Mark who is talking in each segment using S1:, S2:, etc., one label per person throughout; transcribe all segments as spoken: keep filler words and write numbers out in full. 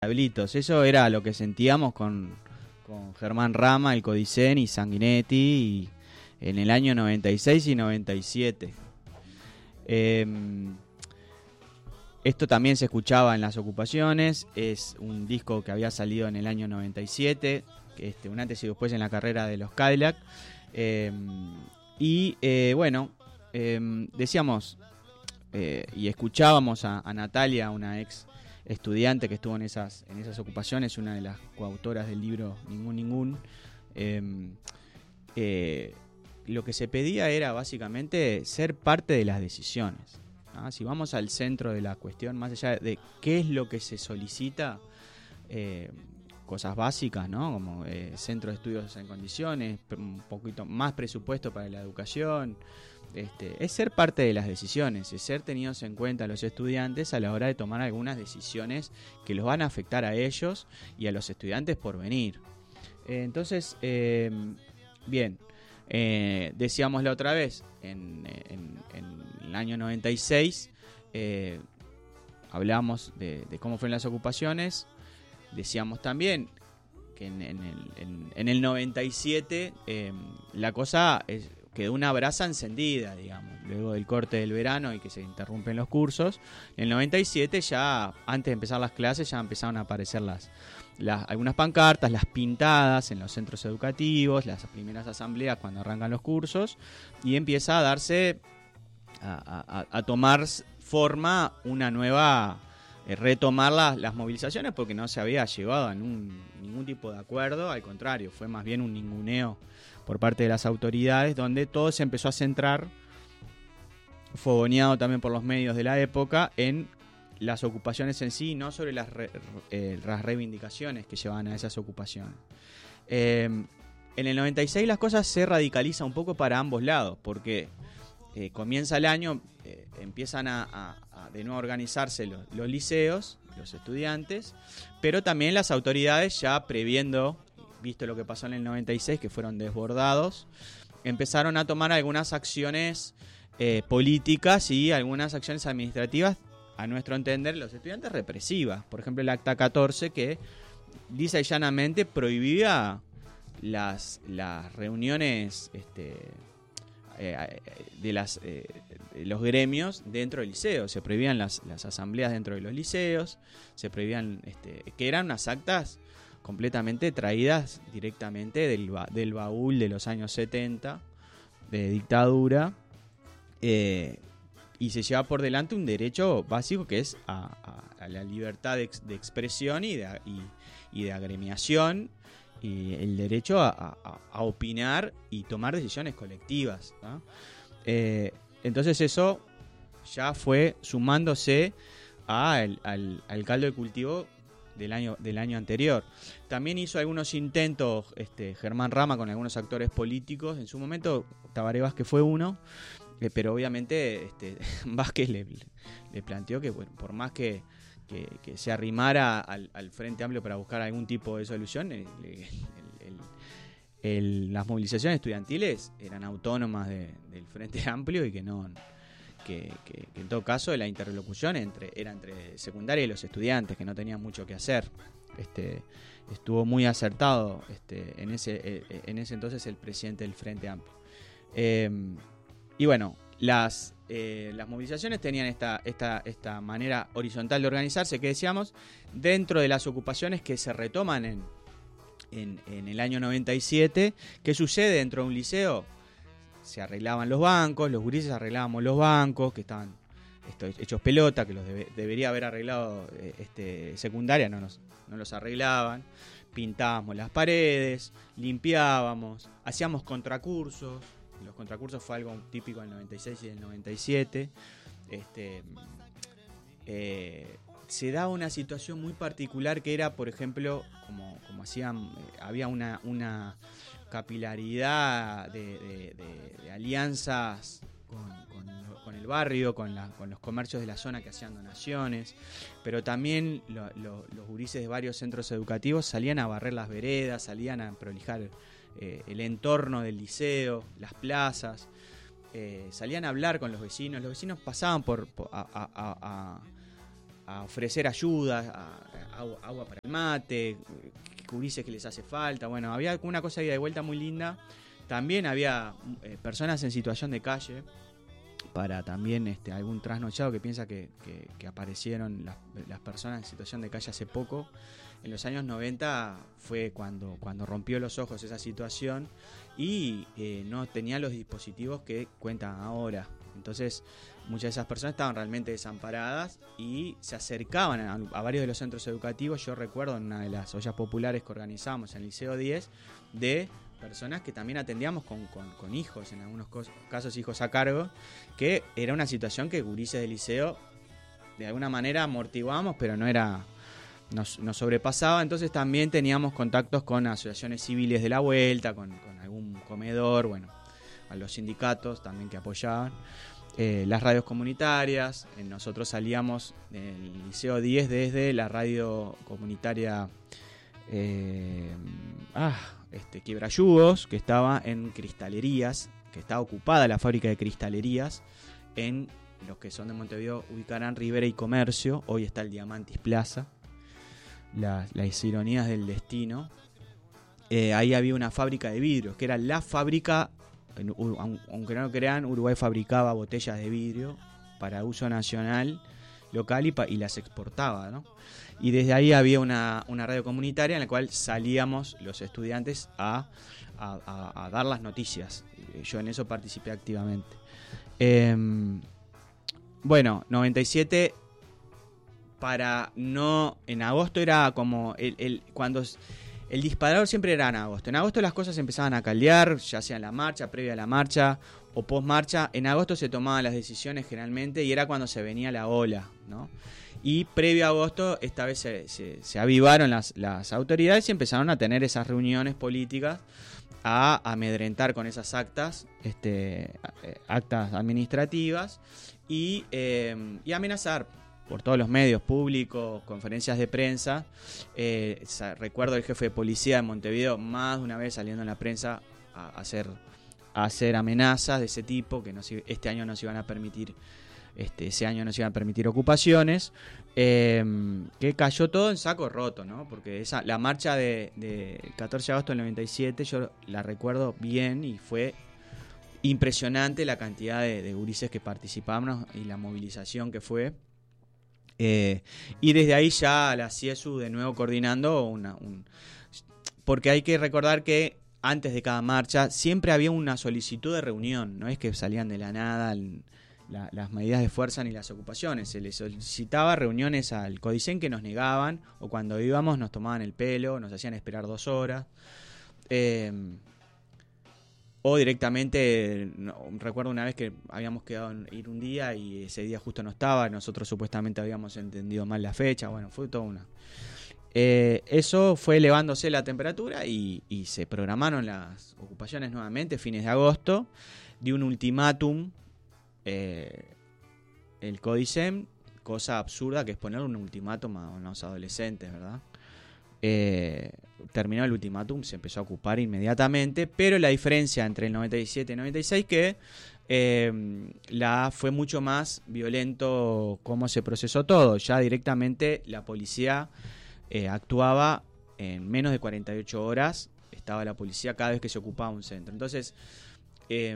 S1: Diablitos. Eso era lo que sentíamos con, con Germán Rama, el Codicen y Sanguinetti y en el año noventa y seis y noventa y siete. Eh, esto también se escuchaba en las ocupaciones. Es un disco que había salido en el año noventa y siete, este, un antes y después en la carrera de los Cadillac. Eh, y eh, bueno, eh, decíamos eh, y escuchábamos a, a Natalia, una ex estudiante que estuvo en esas en esas ocupaciones, una de las coautoras del libro Ningún Ningún. Eh, eh, lo que se pedía era básicamente ser parte de las decisiones, ¿no? Si vamos al centro de la cuestión, más allá de qué es lo que se solicita, eh, cosas básicas, ¿no? Como eh, centro de estudios en condiciones, un poquito más presupuesto para la educación. Este, es ser parte de las decisiones, es ser tenidos en cuenta los estudiantes a la hora de tomar algunas decisiones que los van a afectar a ellos y a los estudiantes por venir. Eh, entonces, eh, bien, eh, decíamos la otra vez, en, en, en el año noventa y seis, eh, hablábamos de, de cómo fueron las ocupaciones. Decíamos también que en, en, el, en, en el noventa y siete eh, la cosa es, quedó una brasa encendida, digamos, luego del corte del verano y que se interrumpen los cursos. En el noventa y siete ya, antes de empezar las clases, ya empezaron a aparecer las, las algunas pancartas, las pintadas en los centros educativos, las primeras asambleas cuando arrancan los cursos, y empieza a darse, a, a, a tomar forma una nueva, eh, retomar las, las movilizaciones, porque no se había llegado a ningún, ningún tipo de acuerdo, al contrario, fue más bien un ninguneo por parte de las autoridades, donde todo se empezó a centrar, fogoneado también por los medios de la época, en las ocupaciones en sí, no sobre las, re, eh, las reivindicaciones que llevaban a esas ocupaciones. Eh, en el noventa y seis las cosas se radicalizan un poco para ambos lados, porque eh, comienza el año, eh, empiezan a, a, a de nuevo a organizarse los, los liceos, los estudiantes, pero también las autoridades, ya previendo, visto lo que pasó en el noventa y seis, que fueron desbordados, empezaron a tomar algunas acciones eh, políticas y algunas acciones administrativas, a nuestro entender, los estudiantes represivas. Por ejemplo, el acta catorce, que lisa y llanamente prohibía las, las reuniones este, eh, de, las, eh, de los gremios dentro del liceo. Se prohibían las, las asambleas dentro de los liceos, se prohibían, este, que eran unas actas completamente traídas directamente del, ba- del baúl de los años setenta, de dictadura, eh, y se lleva por delante un derecho básico que es a, a, a la libertad de, ex- de expresión y de, y, y de agremiación, y el derecho a, a, a opinar y tomar decisiones colectivas, ¿no? Eh, entonces eso ya fue sumándose a el, al, al caldo de cultivo del año del año anterior. También hizo algunos intentos este, Germán Rama con algunos actores políticos. En su momento Tabaré Vázquez fue uno, eh, pero obviamente este, Vázquez le, le planteó que, bueno, por más que, que, que se arrimara al, al Frente Amplio para buscar algún tipo de solución, el, el, el, el, las movilizaciones estudiantiles eran autónomas de, del Frente Amplio, y que no Que, que, que en todo caso la interlocución entre, era entre secundaria y los estudiantes, que no tenían mucho que hacer. Este, estuvo muy acertado este, en, ese, en ese entonces el presidente del Frente Amplio. Eh, y bueno, las, eh, las movilizaciones tenían esta, esta, esta manera horizontal de organizarse, que decíamos, dentro de las ocupaciones que se retoman en, en, en el año noventa y siete. ¿Qué sucede dentro de un liceo? Se arreglaban los bancos, los gurises arreglábamos los bancos que estaban esto, hechos pelota, que los debe, debería haber arreglado eh, este, secundaria, no, nos, no los arreglaban. Pintábamos las paredes, limpiábamos, hacíamos contracursos. Los contracursos fue algo típico del noventa y seis y del noventa y siete. Este, eh, se daba una situación muy particular que era, por ejemplo, como, como hacían, eh, había una... una capilaridad de, de, de, de alianzas con, con, con el barrio, con, la, con los comercios de la zona que hacían donaciones, pero también lo, lo, los gurises de varios centros educativos salían a barrer las veredas, salían a prolijar eh, el entorno del liceo, las plazas, eh, salían a hablar con los vecinos. Los vecinos pasaban por, por a, a, a, a ofrecer ayuda, a, a, agua para el mate, gurises que les hace falta. Bueno, había una cosa de ida y vuelta muy linda. También había eh, personas en situación de calle, para también este, algún trasnochado que piensa que, que, que aparecieron las, las personas en situación de calle hace poco. En los años noventa fue cuando, cuando rompió los ojos esa situación y eh, no tenía los dispositivos que cuentan ahora. Entonces muchas de esas personas estaban realmente desamparadas y se acercaban a, a varios de los centros educativos. Yo recuerdo en una de las ollas populares que organizamos en el Liceo diez de personas que también atendíamos con, con, con hijos, en algunos casos hijos a cargo, que era una situación que gurises del liceo de alguna manera amortiguamos, pero no era, nos, nos sobrepasaba. Entonces también teníamos contactos con asociaciones civiles de la vuelta, con, con algún comedor, bueno, a los sindicatos también que apoyaban, eh, las radios comunitarias. Eh, nosotros salíamos del Liceo diez desde la radio comunitaria eh, ah, este, Quiebrayugos, que estaba en Cristalerías, que estaba ocupada la fábrica de cristalerías. En los que son de Montevideo ubicarán Rivera y Comercio, hoy está el Diamantis Plaza, la, las ironías del destino. Eh, ahí había una fábrica de vidrios, que era la fábrica, aunque no lo crean, Uruguay fabricaba botellas de vidrio para uso nacional, local, y, pa, y las exportaba, ¿no? Y desde ahí había una, una radio comunitaria en la cual salíamos los estudiantes a, a, a, a dar las noticias. Yo en eso participé activamente. Eh, bueno, noventa y siete, para no... En agosto era como... El, el, cuando el disparador siempre era en agosto. En agosto las cosas empezaban a caldear, ya sea en la marcha, previa a la marcha o post marcha. En agosto se tomaban las decisiones generalmente y era cuando se venía la ola, ¿no? Y previo a agosto, esta vez se, se, se avivaron las, las autoridades y empezaron a tener esas reuniones políticas, a amedrentar con esas actas, este, actas administrativas y, eh, y amenazar por todos los medios públicos, conferencias de prensa. Eh, recuerdo el jefe de policía de Montevideo más de una vez saliendo en la prensa a hacer, a hacer amenazas de ese tipo, que no se, este año no se iban a permitir, este, ese año no se iban a permitir ocupaciones, eh, que cayó todo en saco roto, ¿no? Porque esa, la marcha de, de catorce de agosto del noventa y siete yo la recuerdo bien y fue impresionante la cantidad de, de gurises que participamos y la movilización que fue. Eh, y desde ahí ya la CIESU de nuevo coordinando una, un, porque hay que recordar que antes de cada marcha siempre había una solicitud de reunión, no es que salían de la nada el, la, las medidas de fuerza ni las ocupaciones, se les solicitaba reuniones al CODICEN que nos negaban, o cuando íbamos nos tomaban el pelo, nos hacían esperar dos horas, eh, o directamente, no, recuerdo una vez que habíamos quedado en ir un día y ese día justo no estaba, nosotros supuestamente habíamos entendido mal la fecha, bueno, fue toda una... Eh, eso fue elevándose la temperatura y, y se programaron las ocupaciones nuevamente, fines de agosto, de un ultimátum, eh, el CODICEN, cosa absurda que es poner un ultimátum a unos adolescentes, ¿verdad? Eh, terminó el ultimátum, se empezó a ocupar inmediatamente, pero la diferencia entre el noventa y siete y el noventa y seis que eh, la fue mucho más violento cómo se procesó todo. Ya directamente la policía eh, actuaba en menos de cuarenta y ocho horas, estaba la policía cada vez que se ocupaba un centro. Entonces eh,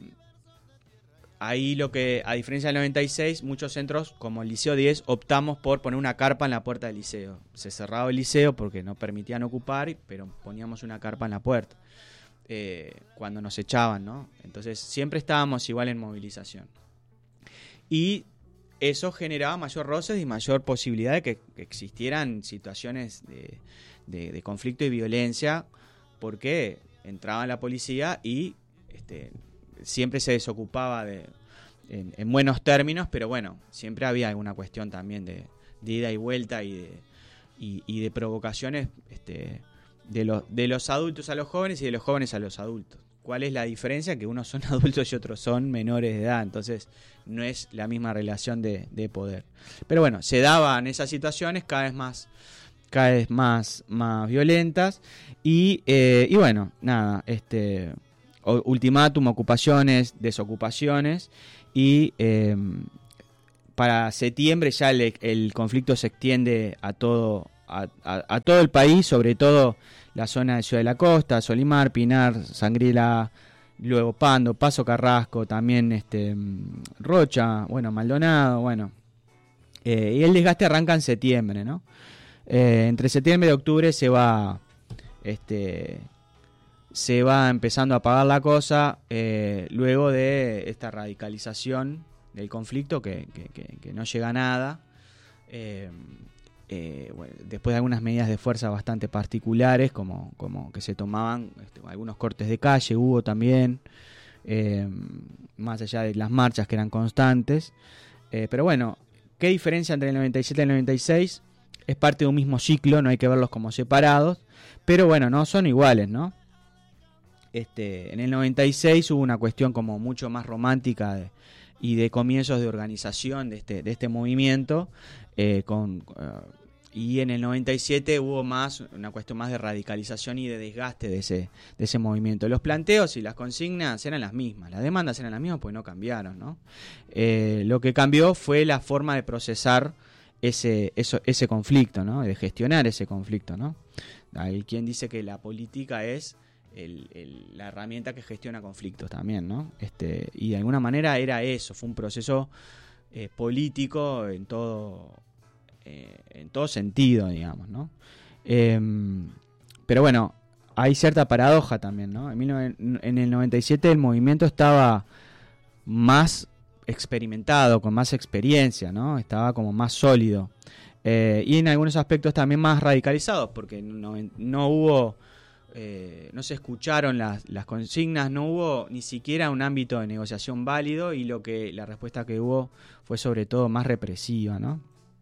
S1: ahí lo que, a diferencia del noventa y seis, muchos centros, como el Liceo diez, optamos por poner una carpa en la puerta del liceo. Se cerraba el liceo porque no permitían ocupar, pero poníamos una carpa en la puerta eh, cuando nos echaban, ¿no? Entonces siempre estábamos igual en movilización. Y eso generaba mayor roces y mayor posibilidad de que, que existieran situaciones de, de, de conflicto y violencia, porque entraba la policía y... este siempre se desocupaba de, en, en buenos términos, pero bueno, siempre había alguna cuestión también de, de ida y vuelta y de, y, y de provocaciones este, de, los, de los adultos a los jóvenes y de los jóvenes a los adultos. ¿Cuál es la diferencia? Que unos son adultos y otros son menores de edad, entonces no es la misma relación de, de poder. Pero bueno, se daban esas situaciones cada vez más, cada vez más, más violentas y, eh, y bueno, nada, este... ultimátum, ocupaciones, desocupaciones y eh, para septiembre ya el, el conflicto se extiende a todo, a, a, a todo el país, sobre todo la zona de Ciudad de la Costa, Solimar, Pinar, Sangrila, luego Pando, Paso Carrasco, también este Rocha, bueno, Maldonado, bueno. Eh, y el desgaste arranca en septiembre, ¿no? Eh, entre septiembre y octubre se va este se va empezando a apagar la cosa, eh, luego de esta radicalización del conflicto que, que, que, que no llega a nada. Eh, eh, bueno, después de algunas medidas de fuerza bastante particulares, como, como que se tomaban este, algunos cortes de calle, hubo también, eh, más allá de las marchas que eran constantes. Eh, pero bueno, ¿qué diferencia entre el noventa y siete y el noventa y seis? Es parte de un mismo ciclo, no hay que verlos como separados, pero bueno, no son iguales, ¿no? Este, en el noventa y seis hubo una cuestión como mucho más romántica de, y de comienzos de organización de este, de este movimiento, eh, con, uh, y en el noventa y siete hubo más una cuestión más de radicalización y de desgaste de ese, de ese movimiento. Los planteos y las consignas eran las mismas, las demandas eran las mismas, pues no cambiaron, ¿no? Eh, lo que cambió fue la forma de procesar ese, eso, ese conflicto, ¿no? De gestionar ese conflicto, ¿no? Hay quien dice que la política es El, el, la herramienta que gestiona conflictos también, ¿no? Este, y de alguna manera era eso, fue un proceso eh, político en todo eh, en todo sentido, digamos, ¿no? Eh, pero bueno, hay cierta paradoja también, ¿no? En, mil novecientos, en el noventa y siete el movimiento estaba más experimentado, con más experiencia, ¿no? Estaba como más sólido. Eh, y en algunos aspectos también más radicalizados, porque no, no hubo... Eh, no se escucharon las, las consignas, no hubo ni siquiera un ámbito de negociación válido y lo que la respuesta que hubo fue sobre todo más represiva, ¿no?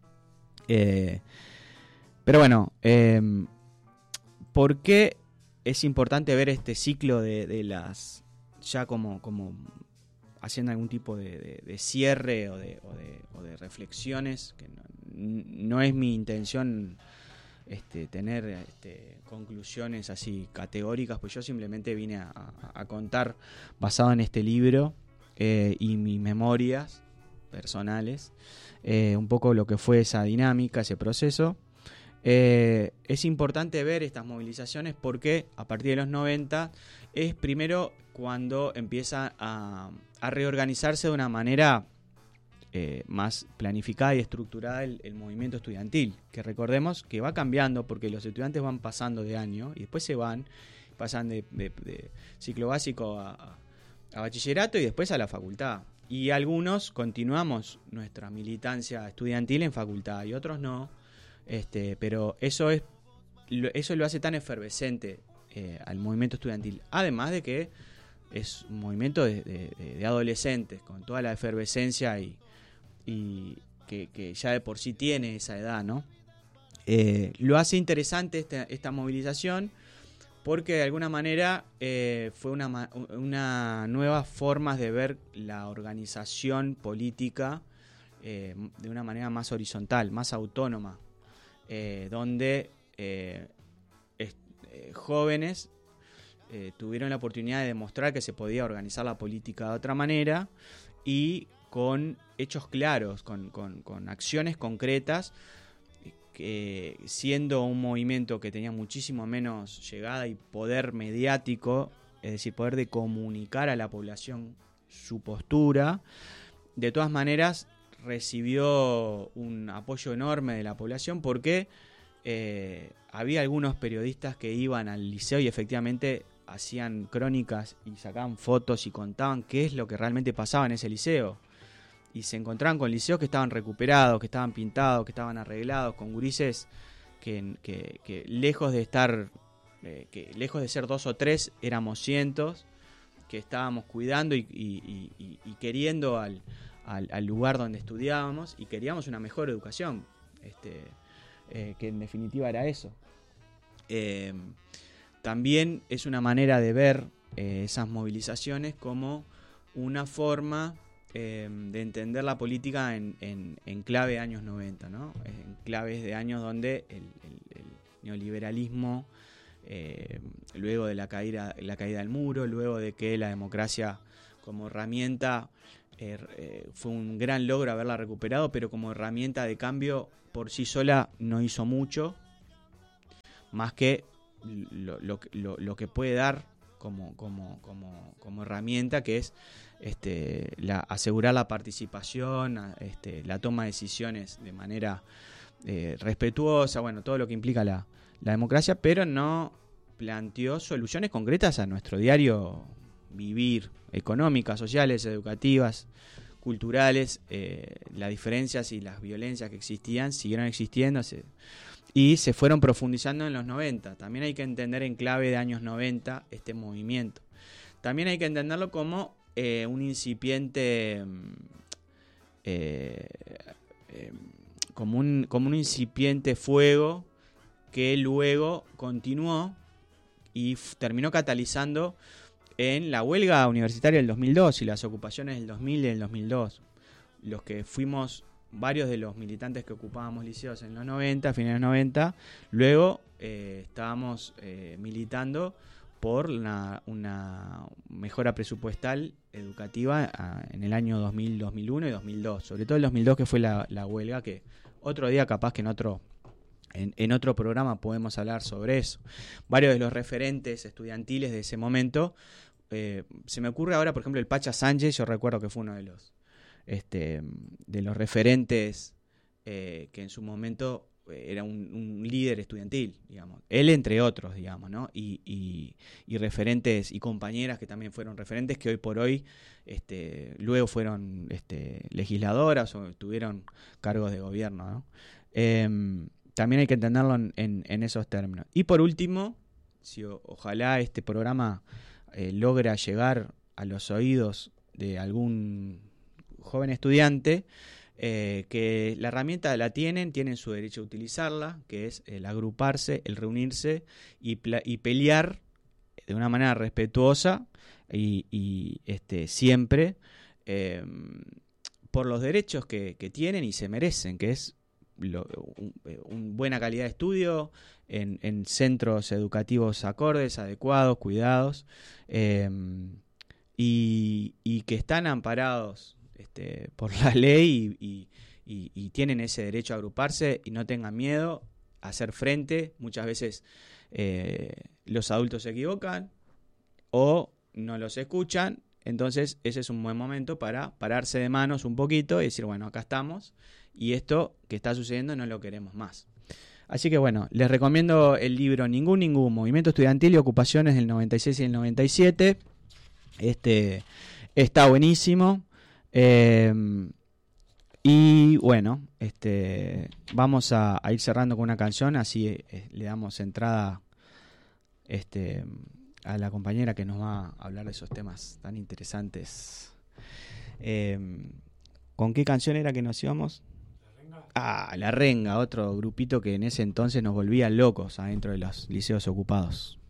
S1: Eh, pero bueno, eh, ¿por qué es importante ver este ciclo de, de las ya como, como haciendo algún tipo de, de, de cierre o de, o, de, o de reflexiones? Que no, no es mi intención Este, tener este, conclusiones así categóricas, pues yo simplemente vine a, a, a contar, basado en este libro eh, y mis memorias personales, eh, un poco lo que fue esa dinámica, ese proceso. Eh, es importante ver estas movilizaciones porque a partir de los noventa es primero cuando empieza a, a reorganizarse de una manera Eh, más planificada y estructurada el, el movimiento estudiantil, que recordemos que va cambiando porque los estudiantes van pasando de año y después se van, pasan de, de, de ciclo básico a, a, a bachillerato y después a la facultad. Y algunos continuamos nuestra militancia estudiantil en facultad y otros no, este, pero eso, es, eso lo hace tan efervescente eh, al movimiento estudiantil, además de que es un movimiento de, de, de adolescentes con toda la efervescencia y y que, que ya de por sí tiene esa edad, ¿no? Eh, lo hace interesante esta, esta movilización porque de alguna manera eh, fue una, una nueva forma de ver la organización política eh, de una manera más horizontal, más autónoma, eh, donde eh, est, eh, jóvenes eh, tuvieron la oportunidad de demostrar que se podía organizar la política de otra manera y con hechos claros, con, con, con acciones concretas, que siendo un movimiento que tenía muchísimo menos llegada y poder mediático, es decir, poder de comunicar a la población su postura, de todas maneras recibió un apoyo enorme de la población porque eh, había algunos periodistas que iban al liceo y efectivamente hacían crónicas y sacaban fotos y contaban qué es lo que realmente pasaba en ese liceo. Y se encontraban con liceos que estaban recuperados, que estaban pintados, que estaban arreglados, con gurises que, que, que lejos de estar, eh, que lejos de ser dos o tres, éramos cientos, que estábamos cuidando y, y, y, y queriendo al, al, al lugar donde estudiábamos y queríamos una mejor educación, este, eh, que en definitiva era eso. Eh, también es una manera de ver eh, esas movilizaciones como una forma Eh, de entender la política en, en, en clave de años noventa, ¿no? En claves de años donde el, el, el neoliberalismo, eh, luego de la caída, la caída del muro, luego de que la democracia como herramienta eh, eh, fue un gran logro haberla recuperado, pero como herramienta de cambio por sí sola no hizo mucho, más que lo, lo, lo, lo que puede dar como, como, como, como herramienta, que es este, la, asegurar la participación, este, la toma de decisiones de manera eh, respetuosa, bueno, todo lo que implica la, la democracia, pero no planteó soluciones concretas a nuestro diario vivir, económicas, sociales, educativas, culturales. Eh, las diferencias y las violencias que existían siguieron existiendo se, y se fueron profundizando en los noventa. También hay que entender en clave de años noventa este movimiento. También hay que entenderlo como eh, un incipiente eh, eh, como un, como un incipiente fuego que luego continuó y f- terminó catalizando en la huelga universitaria del dos mil dos y las ocupaciones del dos mil y del dos mil dos. Los que fuimos, varios de los militantes que ocupábamos liceos en los noventa, finales de los noventa, luego eh, estábamos eh, militando por una, una mejora presupuestal educativa a, en el año dos mil, dos mil uno y dos mil dos. Sobre todo el dos mil dos, que fue la, la huelga, que otro día capaz que en otro... En, en otro programa podemos hablar sobre eso. Varios de los referentes estudiantiles de ese momento, eh, se me ocurre ahora, por ejemplo, el Pacha Sánchez. Yo recuerdo que fue uno de los este, de los referentes eh, que en su momento era un, un líder estudiantil, digamos. Él entre otros, digamos, ¿no? Y, y, y referentes y compañeras que también fueron referentes, que hoy por hoy este, luego fueron este, legisladoras o tuvieron cargos de gobierno, ¿no? Eh, También hay que entenderlo en, en, en esos términos. Y por último, si o, ojalá este programa eh, logra llegar a los oídos de algún joven estudiante, eh, que la herramienta la tienen, tienen su derecho a utilizarla, que es el agruparse, el reunirse y, pla- y pelear de una manera respetuosa y, y este, siempre eh, por los derechos que, que tienen y se merecen, que es Lo, un, un buena calidad de estudio en, en centros educativos acordes, adecuados, cuidados, eh, y, y que están amparados este, por la ley y, y, y, y tienen ese derecho a agruparse y no tengan miedo a hacer frente. Muchas veces eh, los adultos se equivocan o no los escuchan. Entonces ese es un buen momento para pararse de manos un poquito y decir, bueno, acá estamos y esto que está sucediendo no lo queremos más. Así que bueno, les recomiendo el libro Ningún Ningún, Movimiento Estudiantil y Ocupaciones del noventa y seis y el noventa y siete. Este, está buenísimo. Eh, y bueno, este, vamos a, a ir cerrando con una canción, así eh, le damos entrada este, a la compañera que nos va a hablar de esos temas tan interesantes. Eh, ¿Con qué canción era que nos íbamos? La Renga. Ah, La Renga, otro grupito que en ese entonces nos volvía locos adentro de los liceos ocupados.